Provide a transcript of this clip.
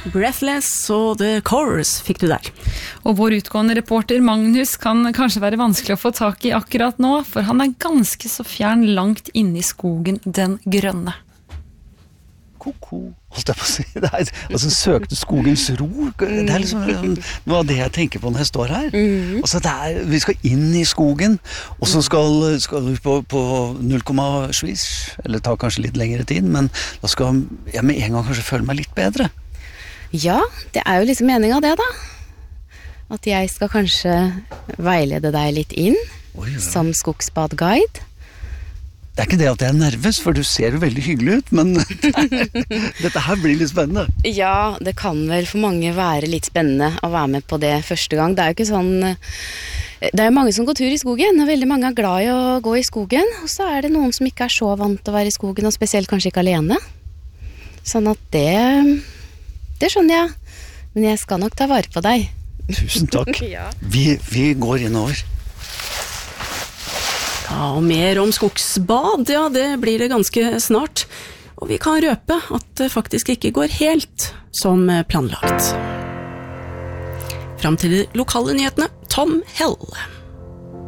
Breathless og The Chorus fikk du der. Og vår utgående reporter Magnus kan kanskje være vanskelig å få tak i akkurat nå, for han ganske så fjern langt inne i skogen, den grønne. Koko, holdt jeg på å si. Det altså søkte skogens ro. Det liksom noe av det jeg tenker på når jeg står her. Altså vi skal inn i skogen, og så skal vi på 0,7, eller ta kanskje litt lengre tid, men da skal jeg med en gang kanskje føle meg litt bedre. Ja, det jo liksom meningen det da. At jeg skal kanskje veilede deg litt inn som skogsbadguide. Det ikke det at jeg nervøs, for du ser jo veldig hyggelig ut, men dette her blir litt spennende. Ja, det kan vel for mange være litt spennende å være med på det første gang. Det jo ikke sånn... Det jo mange som går tur i skogen, og veldig mange glad i å gå i skogen. Og så det noen som ikke så vant til å være i skogen, og spesielt kanskje ikke alene. Sånn at det skjønner jeg. Men jeg skal nok ta vare på deg. Tusen takk. Ja. Vi går innover. Ja, og mer om skogsbad, ja, det blir det ganske snart. Og vi kan røpe at det faktisk ikke går helt som planlagt. Fram til de lokale nyhetene, Tom Hell.